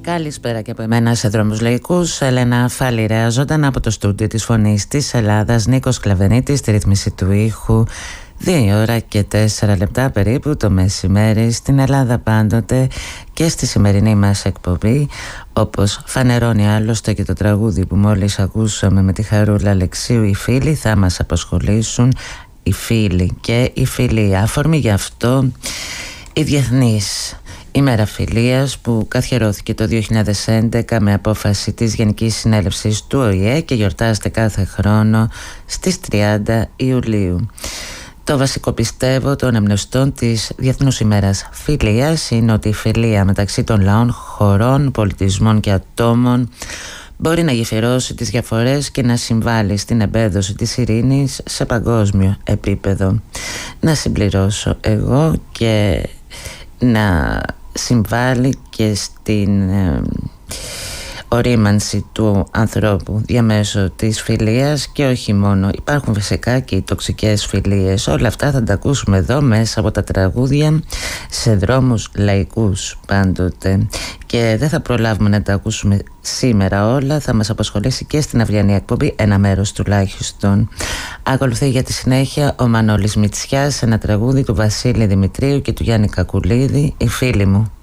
Καλησπέρα και από εμένα σε Δρόμους Λαϊκούς. Έλενα Φαλιρέα, ζωντανά από το στούντιο της Φωνής της Ελλάδας. Νίκος Κλαβενίτης στη ρύθμιση του ήχου. 2 ώρα και 4 λεπτά περίπου το μεσημέρι στην Ελλάδα πάντοτε και στη σημερινή μας εκπομπή, όπως φανερώνει άλλωστε και το τραγούδι που μόλις ακούσαμε με τη Χαρούλα Αλεξίου, οι φίλοι θα μας απασχολήσουν, οι φίλοι και η φιλία. Αφορμή γι' αυτό η Διεθνής ημέρα φιλίας που καθιερώθηκε το 2011 με απόφαση της Γενικής Συνέλευσης του ΟΗΕ και γιορτάζεται κάθε χρόνο στις 30 Ιουλίου. Το βασικό πιστεύω των εμπνευστών της Διεθνούς ημέρας φιλίας είναι ότι η φιλία μεταξύ των λαών, χωρών, πολιτισμών και ατόμων μπορεί να γεφυρώσει τις διαφορές και να συμβάλλει στην εμπέδωση της ειρήνης σε παγκόσμιο επίπεδο. Να συμπληρώσω εγώ και να συμβάλλει και στην ορίμανση του ανθρώπου διαμέσου της φιλίας και όχι μόνο. Υπάρχουν φυσικά και οι τοξικές φιλίες. Όλα αυτά θα τα ακούσουμε εδώ μέσα από τα τραγούδια σε Δρόμους Λαϊκούς πάντοτε. Και δεν θα προλάβουμε να τα ακούσουμε σήμερα όλα. Θα μας απασχολήσει και στην αυριανή εκπομπή ένα μέρος τουλάχιστον. Ακολουθεί για τη συνέχεια ο Μανώλης Μητσιάς, ένα τραγούδι του Βασίλη Δημητρίου και του Γιάννη Κακουλίδη, «Οι φίλοι μου».